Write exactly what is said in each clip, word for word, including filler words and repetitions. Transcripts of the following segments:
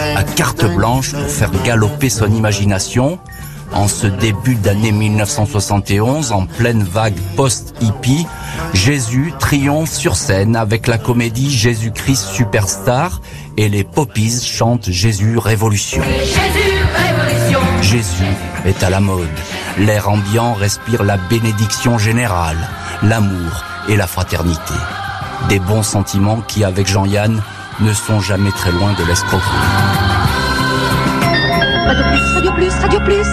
à carte blanche pour faire galoper son imagination. En ce début d'année mille neuf cent soixante et onze, en pleine vague post-hippie, Jésus triomphe sur scène avec la comédie Jésus-Christ Superstar et les Poppies chantent Jésus Révolution. Jésus Révolution. Jésus est à la mode. L'air ambiant respire la bénédiction générale, l'amour et la fraternité. Des bons sentiments qui, avec Jean-Yann, ne sont jamais très loin de l'escroquerie. Radio Plus, Radio Plus, Radio Plus.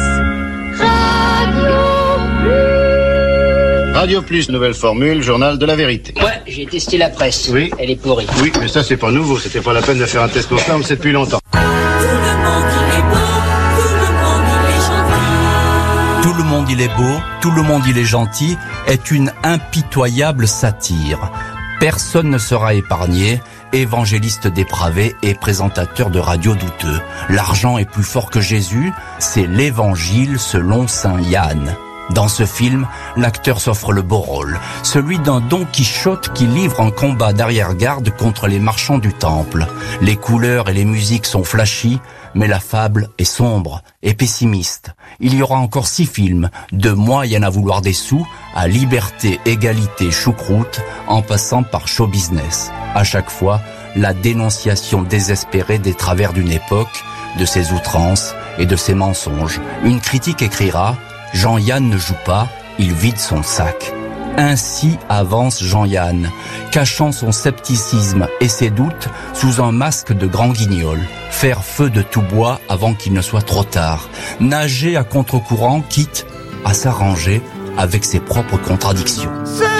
Radio Plus, nouvelle formule, journal de la vérité. Ouais, j'ai testé la presse. Oui. Elle est pourrie. Oui, mais ça c'est pas nouveau, c'était pas la peine de faire un test pour ça, on le sait depuis longtemps. Tout le monde il est beau, tout le monde il est gentil. Tout le monde il est beau, tout le monde il est gentil est une impitoyable satire. Personne ne sera épargné, évangéliste dépravé et présentateur de radio douteux. L'argent est plus fort que Jésus, c'est l'évangile selon saint Yann. Dans ce film, l'acteur s'offre le beau rôle, celui d'un Don Quichotte qui livre un combat d'arrière-garde contre les marchands du temple. Les couleurs et les musiques sont flashy, mais la fable est sombre et pessimiste. Il y aura encore six films, de Moi y en a vouloir des sous à Liberté, Égalité, Choucroute, en passant par Show Business. À chaque fois, la dénonciation désespérée des travers d'une époque, de ses outrances et de ses mensonges. Une critique écrira « Jean-Yann ne joue pas, il vide son sac ». Ainsi avance Jean-Yann, cachant son scepticisme et ses doutes sous un masque de grand guignol. Faire feu de tout bois avant qu'il ne soit trop tard. Nager à contre-courant, quitte à s'arranger avec ses propres contradictions.